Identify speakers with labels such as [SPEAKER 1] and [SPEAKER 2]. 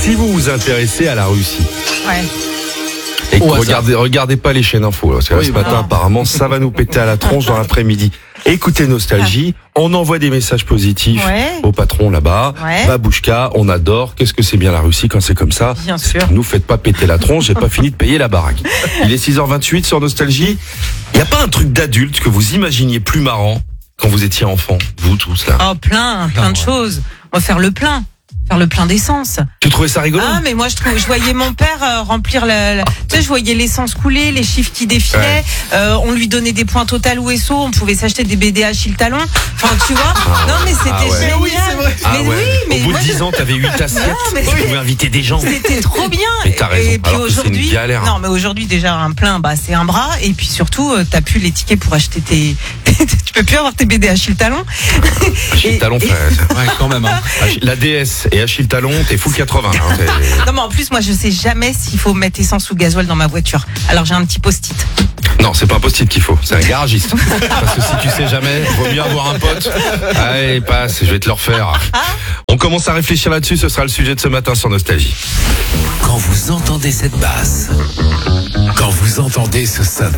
[SPEAKER 1] Si vous vous intéressez à la Russie,
[SPEAKER 2] Ouais.
[SPEAKER 1] et que regardez pas les chaînes infos, là, parce que là, ce matin, apparemment, ça va nous péter à la tronche dans l'après-midi. Écoutez Nostalgie, on envoie des messages positifs au patron là-bas. Babouchka, on adore. Qu'est-ce que c'est bien la Russie quand c'est comme ça?
[SPEAKER 2] Bien sûr.
[SPEAKER 1] Nous faites pas péter la tronche, j'ai pas fini de payer la baraque. Il est 6h28 sur Nostalgie. Il y a pas un truc d'adulte que vous imaginiez plus marrant quand vous étiez enfant, vous tous là?
[SPEAKER 2] Oh, plein de choses. On va faire le plein d'essence.
[SPEAKER 1] Tu trouvais ça rigolo?
[SPEAKER 2] Ah, mais moi je voyais mon père remplir tu sais, je voyais l'essence couler, les chiffres qui défilaient. On lui donnait des points Total ou SO, on pouvait s'acheter des BD à Achille Talon. Enfin, tu vois. Non, mais c'était génial.
[SPEAKER 3] Oui, c'est vrai.
[SPEAKER 2] Mais
[SPEAKER 1] au bout de 10 ans, t'avais 8 assiettes. Tu pouvais inviter des gens.
[SPEAKER 2] C'était trop bien.
[SPEAKER 1] Mais t'as raison.
[SPEAKER 2] Et puis
[SPEAKER 1] Alors que c'est une
[SPEAKER 2] aujourd'hui,
[SPEAKER 1] galère.
[SPEAKER 2] non, mais aujourd'hui déjà un plein, c'est un bras. Et puis surtout, t'as plus les tickets pour acheter tu peux plus avoir tes BD à Achille Talon.
[SPEAKER 1] Achille Talon,
[SPEAKER 3] Ouais, quand même. Hein.
[SPEAKER 1] la DS et Achille Talon, t'es full 80. Hein,
[SPEAKER 2] Non, mais en plus, moi, je sais jamais s'il faut mettre essence ou gasoil dans ma voiture. Alors, j'ai un petit post-it.
[SPEAKER 1] Non, c'est pas un post-it qu'il faut, c'est un garagiste. Parce que si tu sais jamais, vaut mieux avoir un pote. Allez, passe, je vais te le refaire. On commence à réfléchir là-dessus, ce sera le sujet de ce matin sur Nostalgie.
[SPEAKER 4] Quand vous entendez cette basse, quand vous entendez ce synthé,